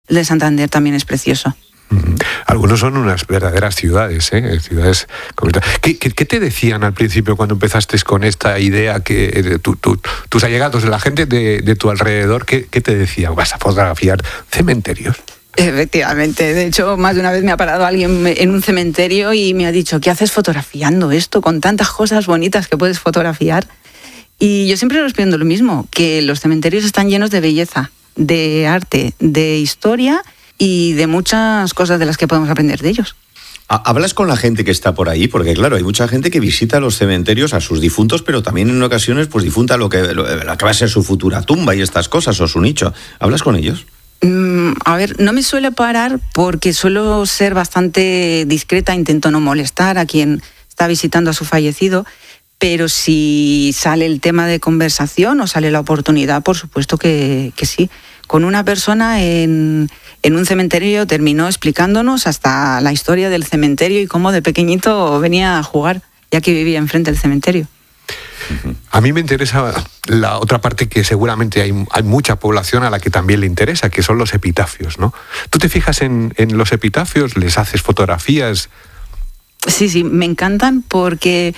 de Santander también es precioso. Algunos son unas verdaderas ciudades, ciudades. ¿Qué te decían al principio cuando empezaste con esta idea, que tus allegados, la gente de tu alrededor, qué te decían? ¿Vas a fotografiar cementerios? Efectivamente, de hecho más de una vez me ha parado alguien en un cementerio y me ha dicho: ¿qué haces fotografiando esto con tantas cosas bonitas que puedes fotografiar? Y yo siempre respondo lo mismo, que los cementerios están llenos de belleza, de arte, de historia y de muchas cosas de las que podemos aprender de ellos. ¿Hablas con la gente que está por ahí? Porque claro, hay mucha gente que visita los cementerios a sus difuntos, pero también en ocasiones pues difunta la que va a ser su futura tumba y estas cosas, o su nicho. ¿Hablas con ellos? A ver, no me suele parar porque suelo ser bastante discreta, intento no molestar a quien está visitando a su fallecido, pero si sale el tema de conversación o sale la oportunidad, por supuesto que sí. Con una persona en un cementerio terminó explicándonos hasta la historia del cementerio y cómo de pequeñito venía a jugar, ya que vivía enfrente del cementerio. A mí me interesa la otra parte que seguramente hay mucha población a la que también le interesa, que son los epitafios, ¿no? ¿Tú te fijas en los epitafios? ¿Les haces fotografías? Sí, me encantan porque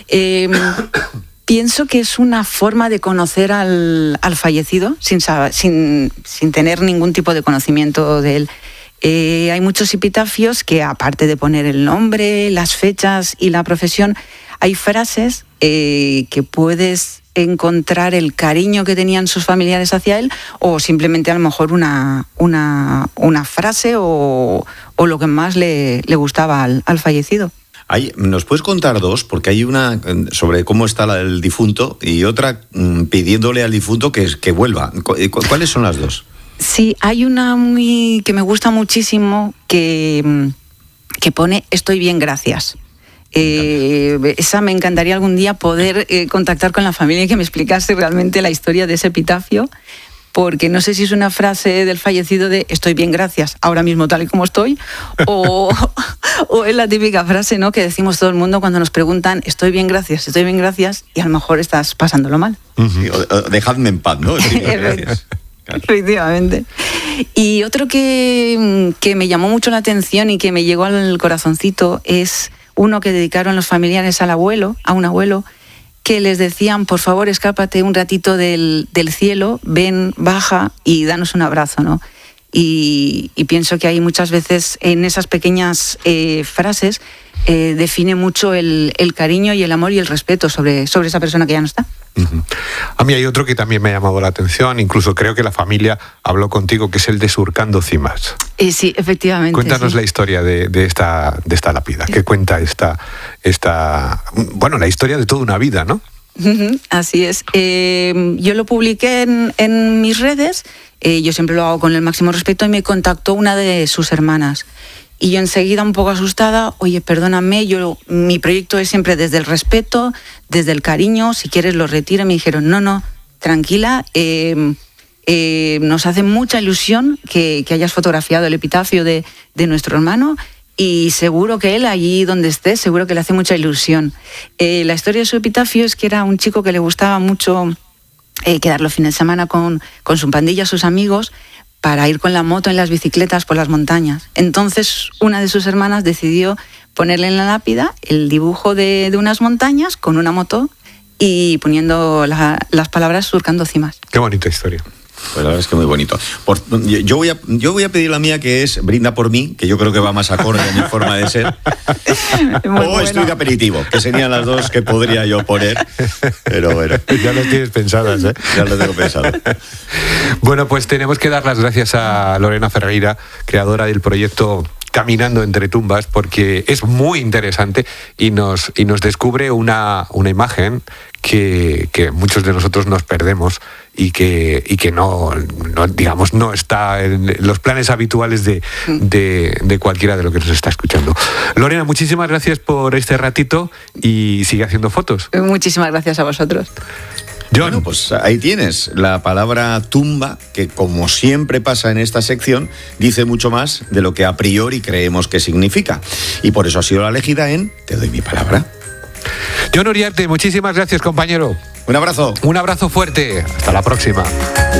pienso que es una forma de conocer al fallecido sin tener ningún tipo de conocimiento de él. Hay muchos epitafios que, aparte de poner el nombre, las fechas y la profesión, hay frases que puedes encontrar el cariño que tenían sus familiares hacia él, o simplemente a lo mejor una frase o lo que más le gustaba al fallecido. ¿Nos puedes contar dos? Porque hay una sobre cómo está el difunto y otra pidiéndole al difunto que vuelva. ¿Cuáles son las dos? Sí, hay una que me gusta muchísimo que pone "estoy bien, gracias". Esa me encantaría algún día poder contactar con la familia y que me explicase realmente la historia de ese epitafio, porque no sé si es una frase del fallecido de "estoy bien, gracias, ahora mismo tal y como estoy", o es la típica frase, ¿no?, que decimos todo el mundo cuando nos preguntan "estoy bien, gracias", y a lo mejor estás pasándolo mal. Sí, o dejadme en paz, ¿no? Estoy bien, gracias. Claro. Efectivamente. Y otro que me llamó mucho la atención y que me llegó al corazoncito es uno que dedicaron los familiares a un abuelo, que les decían: por favor, escápate un ratito del cielo, ven, baja y danos un abrazo, ¿no? Y pienso que hay muchas veces en esas pequeñas frases define mucho el cariño y el amor y el respeto sobre esa persona que ya no está. Uh-huh. A mí hay otro que también me ha llamado la atención, incluso creo que la familia habló contigo, que es el de Surcando Cimas. Sí, efectivamente. Cuéntanos la historia de esta lápida, que cuenta la historia de toda una vida, ¿no? Así es. Yo lo publiqué en mis redes, yo siempre lo hago con el máximo respeto, y me contactó una de sus hermanas. Y yo enseguida, un poco asustada: oye, perdóname, mi proyecto es siempre desde el respeto, desde el cariño, si quieres lo retiro. Y me dijeron: no, tranquila, nos hace mucha ilusión que hayas fotografiado el epitafio de nuestro hermano, y seguro que él, allí donde esté, seguro que le hace mucha ilusión. La historia de su epitafio es que era un chico que le gustaba mucho quedar los fines de semana con su pandilla, sus amigos, para ir con la moto en las bicicletas por las montañas. Entonces, una de sus hermanas decidió ponerle en la lápida el dibujo de unas montañas con una moto y poniendo las palabras "Surcando Cimas". Qué bonita historia. Pues la verdad es que muy bonito. Yo voy a pedir la mía, que es "Brinda por mí", que yo creo que va más acorde a mi forma de ser. O "Estoy de aperitivo", que serían las dos que podría yo poner. Pero bueno. Ya las tienes pensadas, ¿eh? Ya las tengo pensado. Bueno, pues tenemos que dar las gracias a Lorena Ferreira, creadora del proyecto Caminando entre tumbas, porque es muy interesante y nos descubre una imagen que muchos de nosotros nos perdemos y que no está en los planes habituales de cualquiera de los que nos está escuchando. Lorena, muchísimas gracias por este ratito y sigue haciendo fotos. Muchísimas gracias a vosotros. John. Bueno, pues ahí tienes la palabra tumba, que, como siempre pasa en esta sección, dice mucho más de lo que a priori creemos que significa. Y por eso ha sido la elegida en Te doy mi palabra. John Uriarte, muchísimas gracias, compañero. Un abrazo. Un abrazo fuerte. Hasta la próxima.